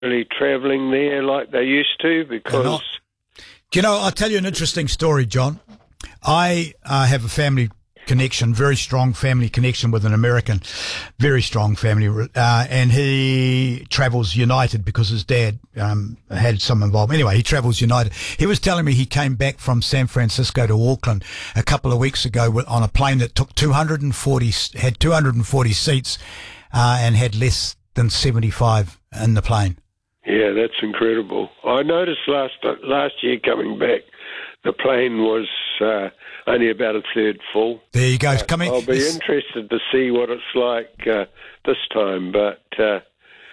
really travelling there like they used to because... I'll tell you an interesting story, John. I have a family connection, very strong family connection with an American, very strong family, and he travels United because his dad had some involvement. Anyway, he travels United. He was telling me he came back from San Francisco to Auckland a couple of weeks ago on a plane that took 240 seats and had less than 75 in the plane. Yeah, that's incredible. I noticed last year coming back, the plane was only about a third full. There you go. I'll be interested to see what it's like this time. But at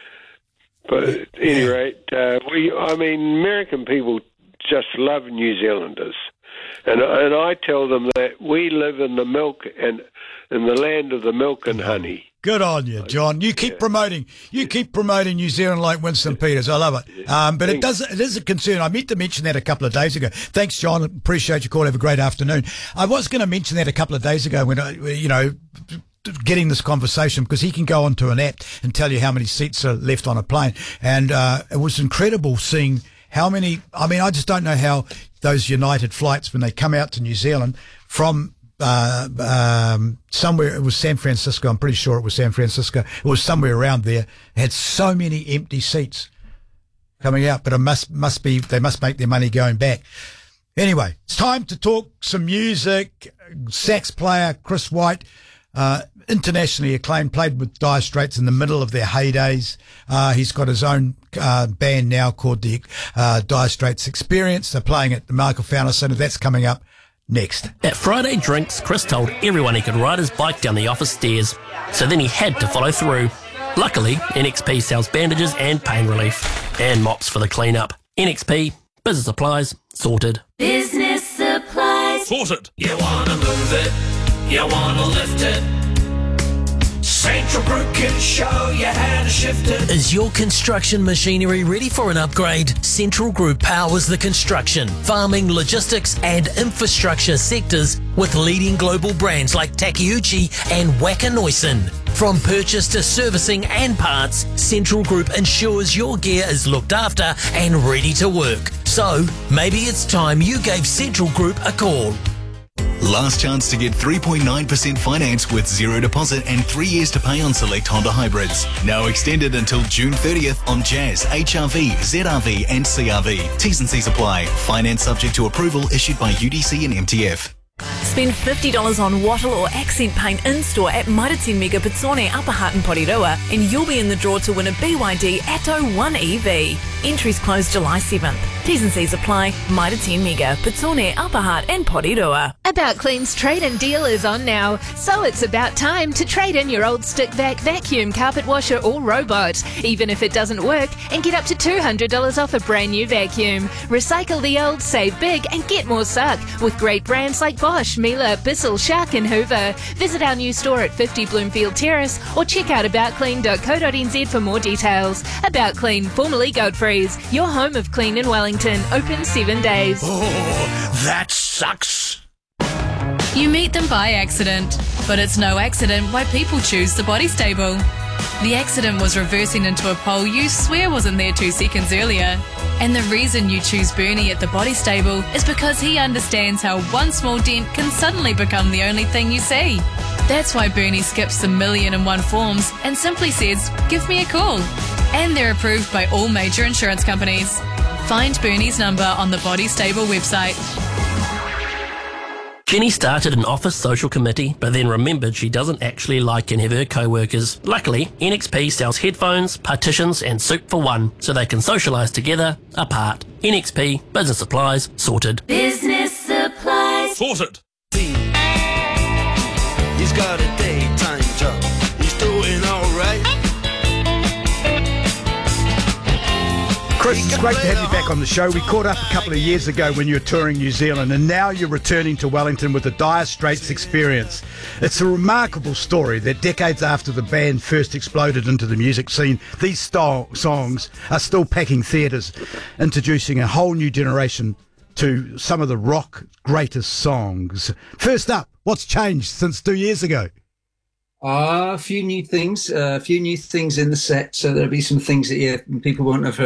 any rate, American people just love New Zealanders, and I tell them that we live in the milk and in the land of the milk and honey. Good on you, John. You keep promoting New Zealand like Winston Peters. I love it. But it is a concern. I meant to mention that a couple of days ago. Thanks, John. Appreciate your call. Have a great afternoon. I was going to mention that a couple of days ago when getting this conversation, because he can go onto an app and tell you how many seats are left on a plane. And it was incredible seeing how many. I mean, I just don't know how those United flights, when they come out to New Zealand from somewhere, it was San Francisco. I'm pretty sure it was San Francisco. It was somewhere around there. It had so many empty seats coming out, but it must be they must make their money going back. Anyway, it's time to talk some music. Sax player Chris White, internationally acclaimed, played with Dire Straits in the middle of their heydays. He's got his own band now called the Dire Straits Experience. They're playing at the Michael Fowler Centre. That's coming up next. At Friday Drinks, Chris told everyone he could ride his bike down the office stairs, so then he had to follow through. Luckily, NXP sells bandages and pain relief, and mops for the clean-up. NXP, business supplies, sorted. Business supplies, sorted. You wanna move it, you wanna lift it. Central Group can show you how to shift it. Is your construction machinery ready for an upgrade? Central Group powers the construction, farming, logistics and infrastructure sectors with leading global brands like Takeuchi and Wacker Neuson. From purchase to servicing and parts, Central Group ensures your gear is looked after and ready to work. So, maybe it's time you gave Central Group a call. Last chance to get 3.9% finance with zero deposit and 3 years to pay on select Honda hybrids. Now extended until June 30th on Jazz, HRV, ZRV and CRV. T's and C's apply. Finance subject to approval issued by UDC and MTF. Spend $50 on wattle or accent paint in-store at Mairiti Mega Pitsone, Upper Hutt and Porirua, and you'll be in the draw to win a BYD Atto 1 EV. Entries close July 7th. T's and C's apply. Mairiti Mega Pitsone, Upper Hutt and Porirua. About Clean's trade-in deal is on now, so it's about time to trade in your old stick vac vacuum, carpet washer or robot, even if it doesn't work, and get up to $200 off a brand new vacuum. Recycle the old, save big and get more suck with great brands like Bosch, Miele, Bissell, Shark and Hoover. Visit our new store at 50 Bloomfield Terrace or check out aboutclean.co.nz for more details. About Clean, formerly Godfrey's, your home of clean in Wellington, open 7 days. Oh, that sucks. You meet them by accident, but it's no accident why people choose the Body Stable. The accident was reversing into a pole you swear wasn't there 2 seconds earlier. And the reason you choose Bernie at the Body Stable is because he understands how one small dent can suddenly become the only thing you see. That's why Bernie skips the 1,000,001 forms and simply says, "Give me a call." And they're approved by all major insurance companies. Find Bernie's number on the Body Stable website. Jenny started an office social committee, but then remembered she doesn't actually like any of her co-workers. Luckily, NXP sells headphones, partitions and soup for one, so they can socialise together, apart. NXP, business supplies, sorted. business supplies, sorted. He's got a daytime job, he's doing alright. Chris, it's great to have you back on the show. We caught up a couple of years ago when you were touring New Zealand, and now you're returning to Wellington with the Dire Straits Experience. It's a remarkable story that decades after the band first exploded into the music scene, these songs are still packing theatres, introducing a whole new generation to some of the rock greatest songs. First up, what's changed since 2 years ago? A few new things in the set. So there'll be some things that people won't have heard